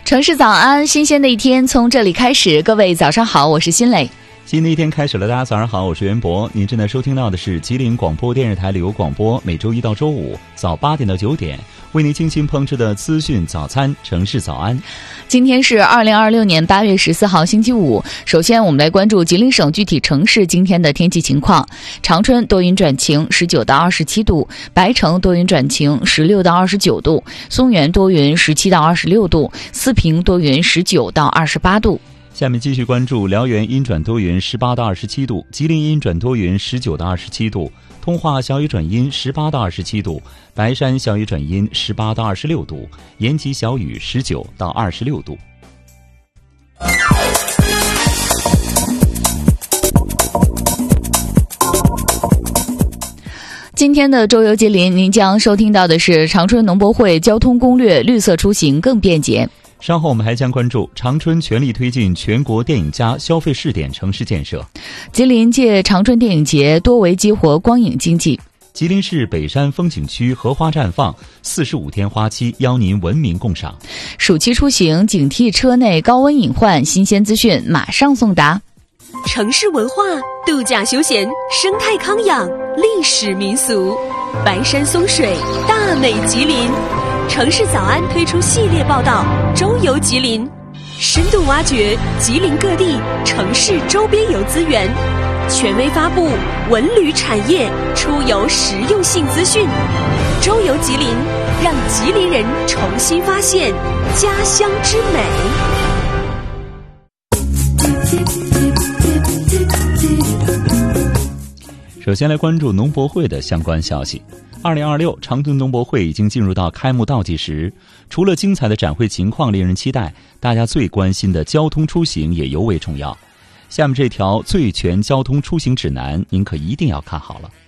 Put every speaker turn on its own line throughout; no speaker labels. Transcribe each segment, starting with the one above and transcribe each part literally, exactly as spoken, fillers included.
城市早安，新鲜的一天从这里开始。各位早上好，我是新磊。
新的一天开始了，大家早上好，我是袁博。您正在收听到的是吉林广播电视台旅游广播，每周一到周五早八点到九点为您精心烹制的资讯早餐城市早安。
今天是二零二六年八月十四号星期五。首先我们来关注吉林省具体城市今天的天气情况。长春多云转晴，十九到二十七度；白城多云转晴，十六到二十九度；松原多云，十七到二十六度；四平多云，十九到二十八度。
下面继续关注辽源阴转多云，十八到二十七度；吉林阴转多云，十九到二十七度；通化小雨转阴，十八到二十七度；白山小雨转阴，十八到二十六度；延吉小雨，十九到二十六度。
今天的周游吉林，您将收听到的是长春农博会交通攻略，绿色出行更便捷。
稍后我们还将关注长春全力推进全国电影家消费试点城市建设。
吉林借长春电影节多为激活光影经济。
吉林市北山风景区荷花绽放，四十五天花期邀您文明共赏。
暑期出行警惕车内高温隐患，新鲜资讯马上送达。
城市文化、度假休闲、生态康养、历史民俗，白山松水，大美吉林。城市早安推出系列报道《周游吉林》，深度挖掘吉林各地城市周边游资源，权威发布文旅产业出游实用性资讯。周游吉林，让吉林人重新发现家乡之美。
首先来关注农博会的相关消息。二零二六长春农博会已经进入到开幕倒计时，除了精彩的展会情况令人期待，大家最关心的交通出行也尤为重要。下面这条最全交通出行指南，您可一定要看好了。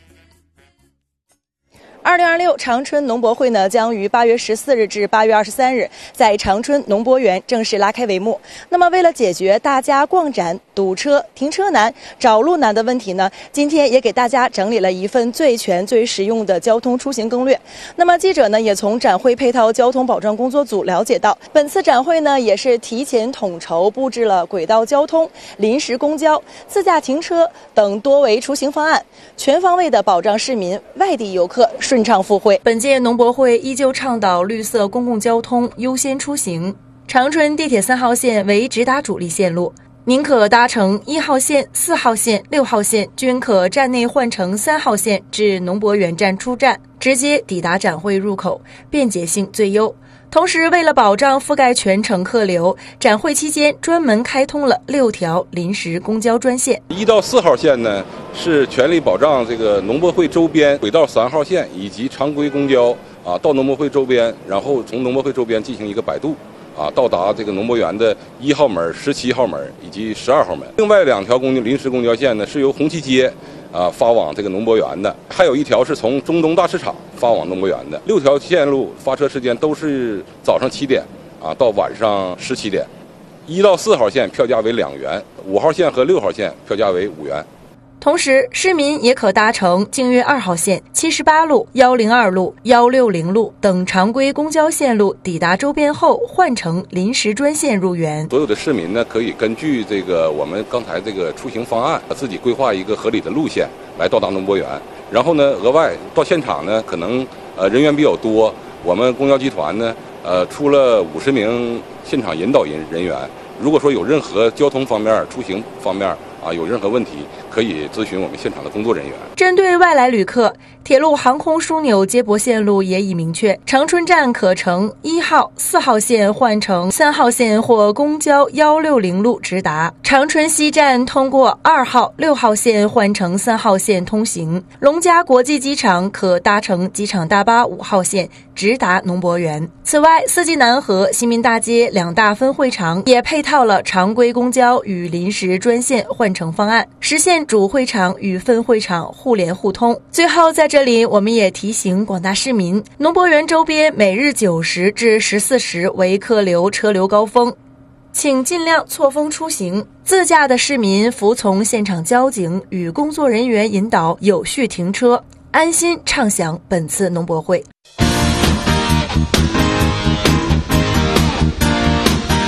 二零二六长春农博会呢，将于八月十四日至八月二十三日在长春农博园正式拉开帷幕。那么，为了解决大家逛展堵车、停车难、找路难的问题呢，今天也给大家整理了一份最全、最实用的交通出行攻略。那么，记者呢也从展会配套交通保障工作组了解到，本次展会呢也是提前统筹布置了轨道交通、临时公交、自驾停车等多维出行方案，全方位的保障市民、外地游客顺畅赴会。本届农博会依旧倡导绿色公共交通优先出行，长春地铁三号线为直达主力线路，您可搭乘一号线、四号线、六号线，均可站内换乘三号线至农博园站出站，直接抵达展会入口，便捷性最优。同时，为了保障覆盖全程客流，展会期间专门开通了六条临时公交专线。
一到四号线呢，是全力保障这个农博会周边轨道三号线以及常规公交啊，到农博会周边，然后从农博会周边进行一个摆渡啊，到达这个农博园的一号门、十七号门以及十二号门。另外两条公临时公交线呢，是由红旗街啊发往这个农博园的，还有一条是从中东大市场发往农博园的。六条线路发车时间都是早上七点啊到晚上十七点。一到四号线票价为两元，五号线和六号线票价为五元。
同时，市民也可搭乘京粤二号线、七十八路、一零二路、一六零路等常规公交线路，抵达周边后换乘临时专线入园。
所有的市民呢，可以根据这个我们刚才这个出行方案，自己规划一个合理的路线来到达农博园。然后呢，额外到现场呢，可能呃人员比较多，我们公交集团呢，呃出了五十名现场引导人人员。如果说有任何交通方面、出行方面啊有任何问题，可以咨询我们现场的工作人员。
针对外来旅客，铁路航空枢纽接驳线路也已明确，长春站可乘一号、四号线换乘三号线或公交一六零路直达；长春西站通过二号、六号线换乘三号线通行；龙嘉国际机场可搭乘机场大巴五号线直达农博园。此外，四季南河、新民大街两大分会场也配套了常规公交与临时专线换乘方案，实现主会场与分会场互联互通。最后，在这里我们也提醒广大市民，农博园周边每日九时至十四时为客流车流高峰，请尽量错峰出行。自驾的市民服从现场交警与工作人员引导，有序停车，安心畅享本次农博会。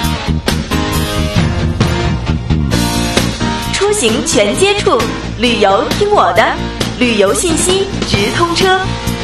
行全接触，旅游听我的，旅游信息直通车。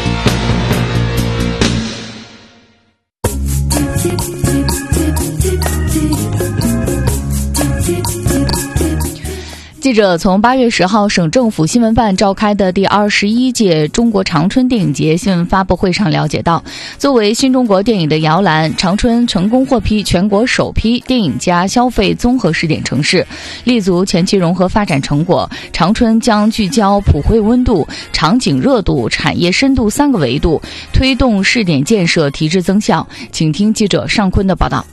记者从八月十号省政府新闻办召开的第二十一届中国长春电影节新闻发布会上了解到，作为新中国电影的摇篮，长春成功获批全国首批电影加消费综合试点城市，立足前期融合发展成果，长春将聚焦普惠温度、场景热度、产业深度三个维度，推动试点建设提质增效。请听记者尚坤的报道。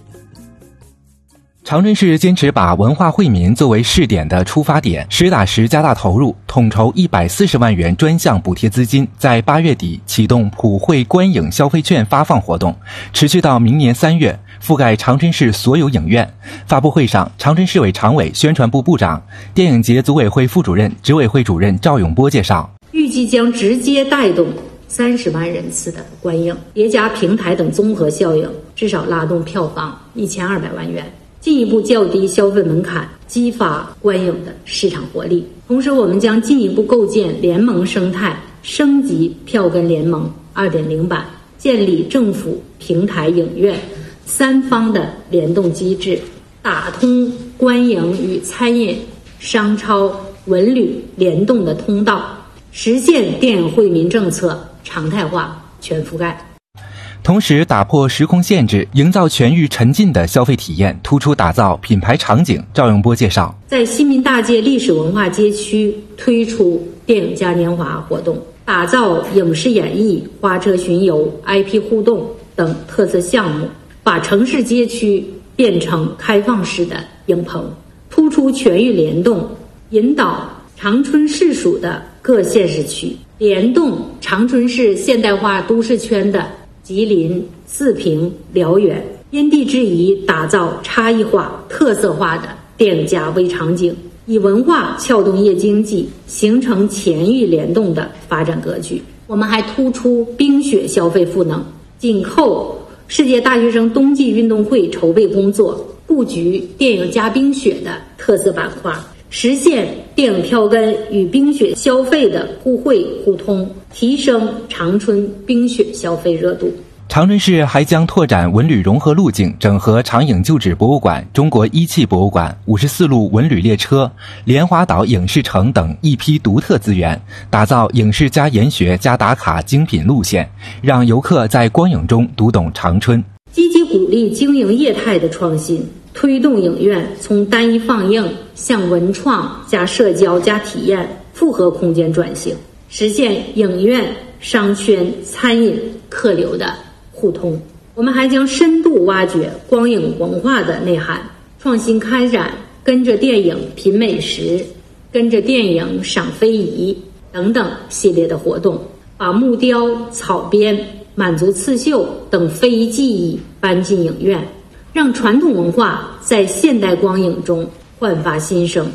长春市坚持把文化惠民作为试点的出发点，实打实加大投入，统筹一百四十万元专项补贴资金，在八月底启动普惠观影消费券发放活动，持续到明年三月，覆盖长春市所有影院。发布会上，长春市委常委、宣传部部长、电影节组委会副主任、执委会主任赵永波介绍，
预计将直接带动三十万人次的观影，叠加平台等综合效应，至少拉动票房一千二百万元。进一步较低消费门槛，激发观影的市场活力。同时，我们将进一步构建联盟生态，升级票根联盟 二点零 版，建立政府、平台、影院三方的联动机制，打通观影与餐饮、商超、文旅联动的通道，实现电影惠民政策常态化全覆盖。
同时打破时空限制，营造全域沉浸的消费体验，突出打造品牌场景。赵永波介绍，
在新民大街历史文化街区推出电影嘉年华活动，打造影视演绎、花车巡游、I P 互动等特色项目，把城市街区变成开放式的影棚，突出全域联动，引导长春市属的各县市区联动长春市现代化都市圈的吉林、四平、辽源，因地制宜打造差异化、特色化的电影加微场景，以文化撬动夜经济，形成前域联动的发展格局。我们还突出冰雪消费赋能，紧扣世界大学生冬季运动会筹备工作，布局电影加冰雪的特色板块，实现电影票根与冰雪消费的互惠互通，提升长春冰雪消费热度。
长春市还将拓展文旅融合路径，整合长影旧址博物馆、中国一汽博物馆、五十四路文旅列车、莲花岛影视城等一批独特资源，打造影视加研学加打卡精品路线，让游客在光影中读懂长春。
积极鼓励经营业态的创新，推动影院从单一放映向文创加社交加体验复合空间转型，实现影院、商圈、餐饮、客流的互通。我们还将深度挖掘光影文化的内涵，创新开展跟着电影品美食、跟着电影赏非遗等等系列的活动，把木雕、草编、满族刺绣等非遗技艺搬进影院，让传统文化在现代光影中焕发新生。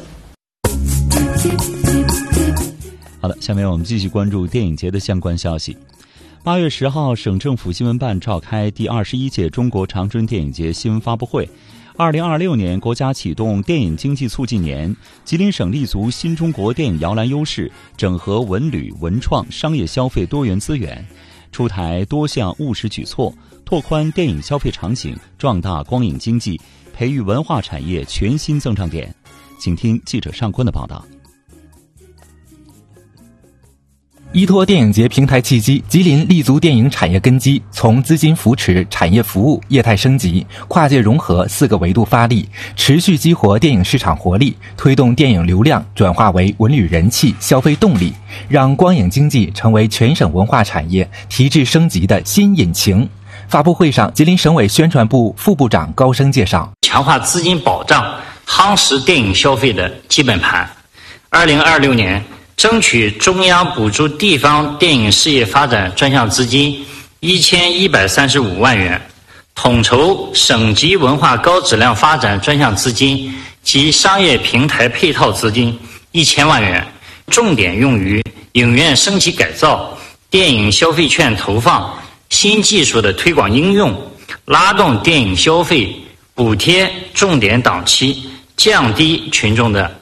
好的，下面我们继续关注电影节的相关消息。八月十号，省政府新闻办召开第二十一届中国长春电影节新闻发布会。二零二六年国家启动电影经济促进年，吉林省立足新中国电影摇篮优势，整合文旅、文创、商业消费多元资源，出台多项务实举措，拓宽电影消费场景，壮大光影经济，培育文化产业全新增长点。请听记者尚坤的报道。
依托电影节平台契机，吉林立足电影产业根基，从资金扶持、产业服务、业态升级、跨界融合四个维度发力，持续激活电影市场活力，推动电影流量转化为文旅人气、消费动力，让光影经济成为全省文化产业提质升级的新引擎。发布会上，吉林省委宣传部副部长高升介绍，
强化资金保障，夯实电影消费的基本盘。二零二六年争取中央补助地方电影事业发展专项资金一千一百三十五万元，统筹省级文化高质量发展专项资金及商业平台配套资金一千万元，重点用于影院升级改造、电影消费券投放、新技术的推广应用，拉动电影消费补贴重点档期，降低群众的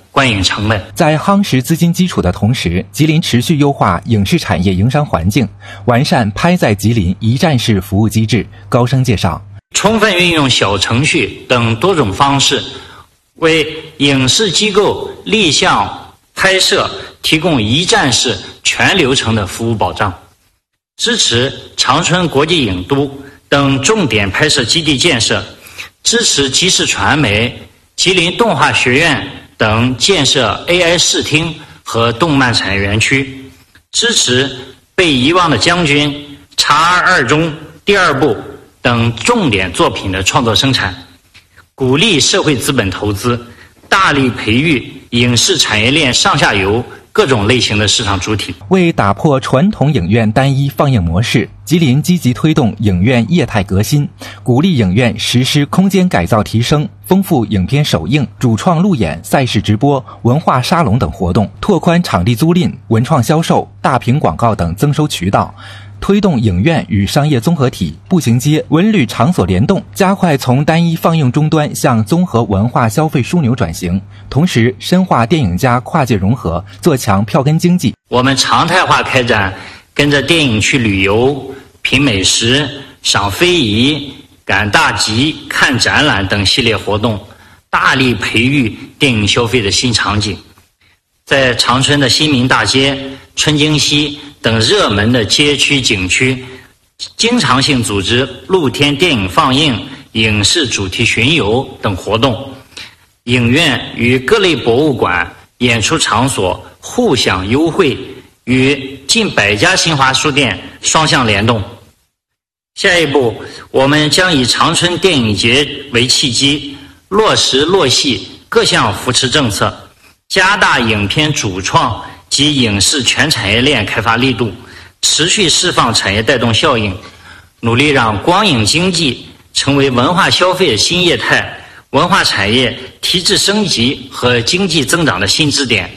观影成本。
在夯实资金基础的同时，吉林持续优化影视产业营商环境，完善拍在吉林一站式服务机制。高升介绍，
充分运用小程序等多种方式，为影视机构立项拍摄提供一站式全流程的服务保障，支持长春国际影都等重点拍摄基地建设，支持吉视传媒、吉林动画学院等建设 A I 视听和动漫产业园区，支持被遗忘的将军、查二二中第二部等重点作品的创作生产，鼓励社会资本投资，大力培育影视产业链上下游各种类型的市场主体。
为打破传统影院单一放映模式，吉林积极推动影院业态革新，鼓励影院实施空间改造提升，丰富影片首映、主创路演、赛事直播、文化沙龙等活动，拓宽场地租赁、文创销售、大屏广告等增收渠道，推动影院与商业综合体、步行街、文旅场所联动，加快从单一放映终端向综合文化消费枢纽转型，同时深化电影加跨界融合，做强票根经济。
我们常态化开展跟着电影去旅游、品美食、赏非遗、赶大集、看展览等系列活动，大力培育电影消费的新场景。在长春的新民大街、春京西等热门的街区景区，经常性组织露天电影放映、影视主题巡游等活动，影院与各类博物馆、演出场所互享优惠，与近百家新华书店双向联动。下一步，我们将以长春电影节为契机，落实落细各项扶持政策，加大影片主创及影视全产业链开发力度，持续释放产业带动效应，努力让光影经济成为文化消费新业态、文化产业提质升级和经济增长的新支点。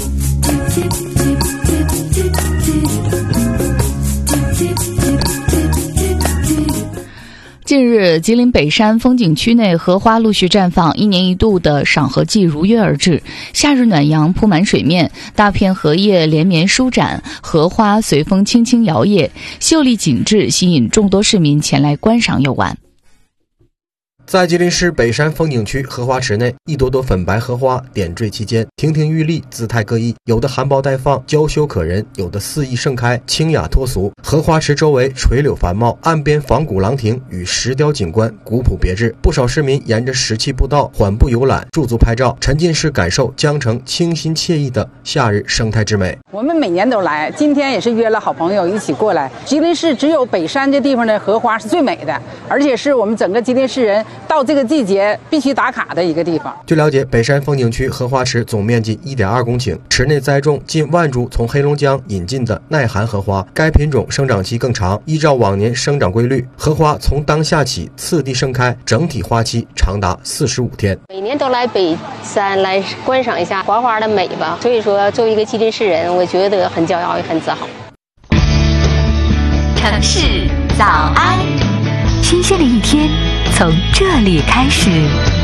近日，吉林北山风景区内荷花陆续绽放，一年一度的赏荷季如约而至。夏日暖阳铺满水面，大片荷叶连绵舒展，荷花随风轻轻摇曳，秀丽景致吸引众多市民前来观赏游玩。
在吉林市北山风景区荷花池内，一朵朵粉白荷花点缀其间，亭亭玉立，姿态各异，有的含苞待放，娇羞可人，有的肆意盛开，清雅脱俗。荷花池周围垂柳繁茂，岸边仿古廊亭与石雕景观古朴别致。不少市民沿着石砌步道缓步游览，驻足拍照，沉浸式感受江城清新惬意的夏日生态之美。
我们每年都来，今天也是约了好朋友一起过来。吉林市只有北山这地方的荷花是最美的，而且是我们整个吉林市人到这个季节必须打卡的一个地方。
据了解，北山风景区荷花池总面积 一点二公顷，池内栽种近万株从黑龙江引进的耐寒荷花，该品种生长期更长。依照往年生长规律，荷花从当夏起次第盛开，整体花期长达四十五天。
每年都来北山来观赏一下花花的美吧，所以说作为一个吉林市人，我觉得很骄傲也很自豪。
城市早安，新鲜的一天从这里开始。